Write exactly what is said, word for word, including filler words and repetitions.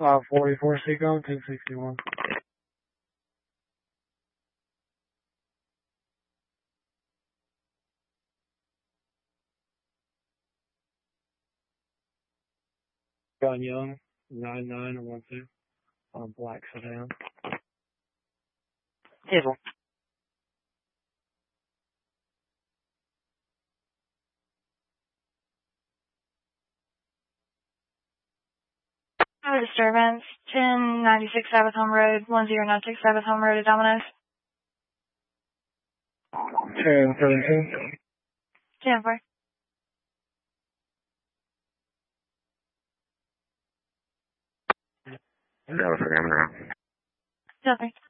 Uh, forty-four Seacom, ten sixty-one. John Young, nine nine one two, on black sedan. Table. No disturbance. ten ninety-six Sabbath Home Road, one zero nine six Sabbath Home Road at Domino's. ten thirty-two. ten four. Dallas, I'm around. Nothing.